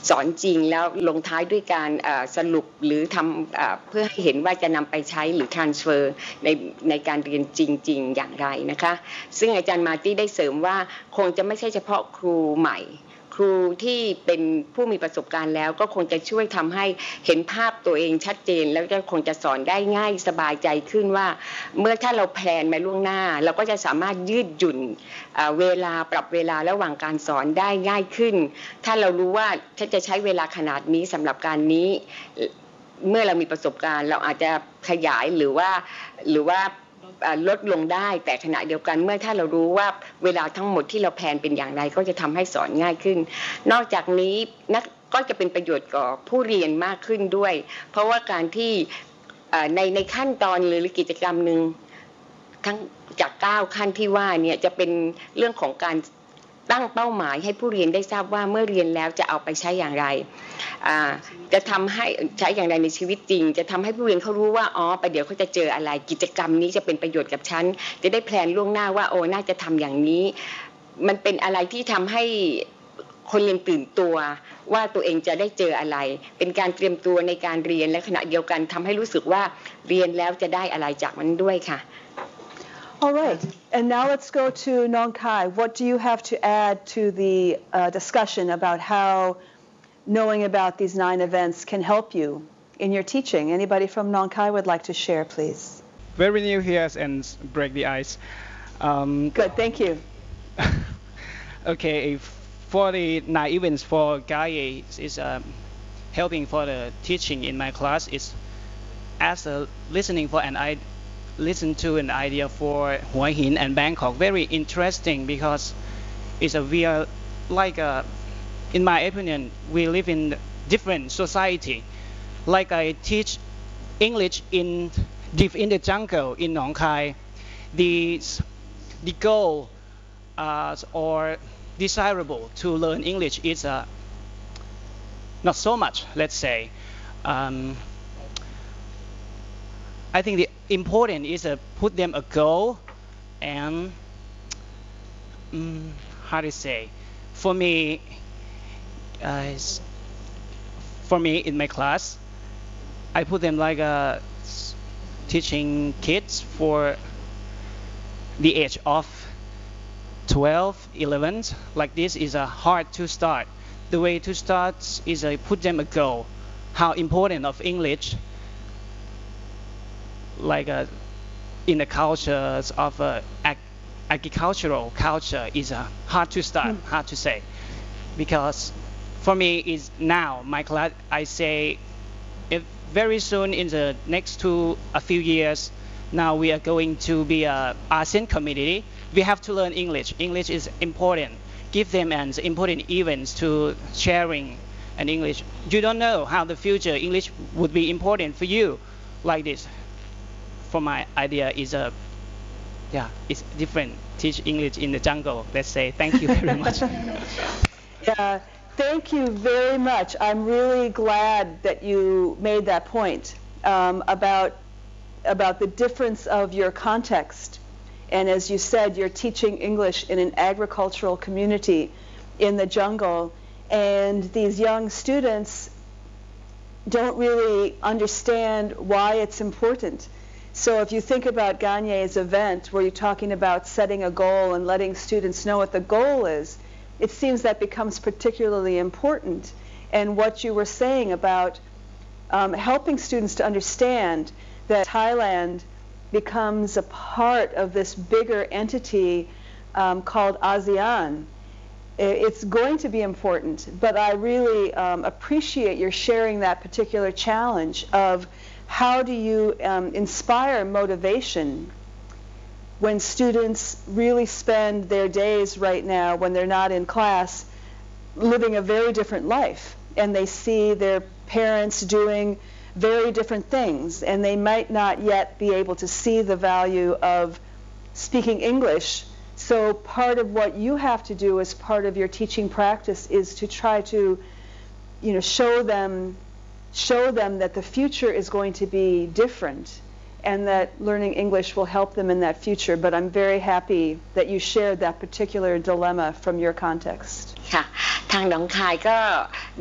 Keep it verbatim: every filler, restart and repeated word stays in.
สอนจริงแล้วลงท้ายด้วยการสรุปหรือทำเพื่อให้เห็นว่าจะนำไปใช้หรือ transfer ในในการเรียนจริงๆอย่างไรนะคะซึ่งอาจารย์มาร์ตี้ได้เสริมว่าคงจะไม่ใช่เฉพาะครูใหม่ครูที่เป็นผู้มีประสบการณ์แล้วก็คงจะช่วยทำให้เห็นภาพตัวเองชัดเจนแล้วก็คงจะสอนได้ง่ายสบายใจขึ้นว่าเมื่อถ้าเราแพลนมาล่วงหน้าเราก็จะสามารถยืดหยุ่นเวลาปรับเวลาระหว่างการสอนได้ง่ายขึ้นถ้าเรารู้ว่าถ้าจะใช้เวลาขนาดนี้สำหรับการนี้เมื่อเรามีประสบการณ์เราอาจจะขยายหรือว่าหรือว่าลดลงได้แต่ขณะเดียวกันเมื่อถ้าเรารู้ว่าเวลาทั้งหมดที่เราแพลนเป็นอย่างไรก็จะทำให้สอนง่ายขึ้นนอกจากนี้นักก็จะเป็นประโยชน์กับผู้เรียนมากขึ้นด้วยเพราะว่าการที่ในในขั้นตอนหรือกิจกรรมหนึ่งทั้งจากเก้าขั้นที่ว่าเนี่ยจะเป็นเรื่องของการตั้งเป้าหมายให้ผู้เรียนได้ทราบว่าเมื่อเรียนแล้วจะเอาไปใช้อย่างไรจะทำให้ใช้อย่างไรในชีวิตจริงจะทำให้ผู้เรียนเขารู้ว่าอ๋อประเดี๋ยวเขาจะเจออะไรกิจกรรมนี้จะเป็นประโยชน์กับฉันจะได้แพลนล่วงหน้าว่าโอ้น่าจะทำอย่างนี้มันเป็นอะไรที่ทำให้คนเรียนตื่นตัวว่าตัวเองจะได้เจออะไรเป็นการเตรียมตัวในการเรียนและขณะเดียวกันทำให้รู้สึกว่าเรียนแล้วจะได้อะไรจากมันด้วยค่ะ All right, and now let's go to Nong Khai. What do you have to add to the uh, discussion about how knowing about these nine events can help you in your teaching? Anybody from Nong Khai would like to share, please? Very new here and break the ice. Um, Good, thank you. Okay, for the nine events for Gaye is um, helping for the teaching in my class is as a listening for an idea. Listen to an idea for Hua Hin and Bangkok. Very interesting because it's a we are like a, in my opinion, we live in different society. Like I teach English in deep in the jungle in Nong Khai. The the goal uh, or desirable to learn English is uh, not so much. Let's say. Um, I think the important is to put them a goal and um, how to say for me uh, for me in my class I put them like uh, teaching kids for the age of twelve, eleven like this is uh, hard to start. The way to start is I uh, put them a goal how important of English like uh, in the cultures of uh, ag agricultural culture is uh, hard to start, mm. hard to say, because for me is now my class I say if very soon in the next two a few years now we are going to be a ASEAN community. We have to learn English. English is important. Give them an important events to sharing an English. You don't know how the future English would be important for you like this. For my idea is a, yeah, it's different. Teach English in the jungle. Let's say thank you very much. Yeah, thank you very much. I'm really glad that you made that point um, about about the difference of your context. And as you said, you're teaching English in an agricultural community in the jungle, and these young students don't really understand why it's important. So if you think about Ganye's event where you're talking about setting a goal and letting students know what the goal is, it seems that becomes particularly important. And what you were saying about um, helping students to understand that Thailand becomes a part of this bigger entity um, called ASEAN, it's going to be important. But I really um, appreciate your sharing that particular challenge of how do you um, inspire motivation when students really spend their days right now when they're not in class living a very different life, and they see their parents doing very different things, and they might not yet be able to see the value of speaking English. So part of what you have to do as part of your teaching practice is to try to, you know, show them show them that the future is going to be different and that learning English will help them in that future. But I'm very happy that you shared that particular dilemma from your context. ค่ะทางหนองคายก็